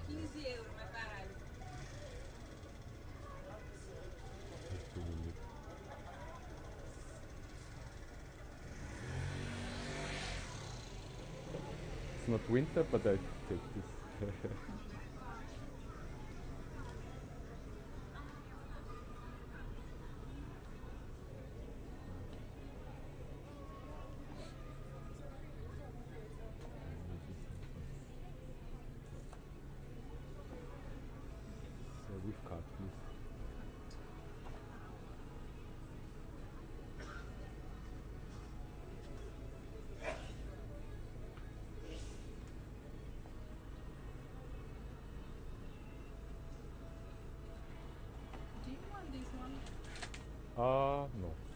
15 € mais pareil. It's not winter, but I take this. So with card, please. Do you want this one? No.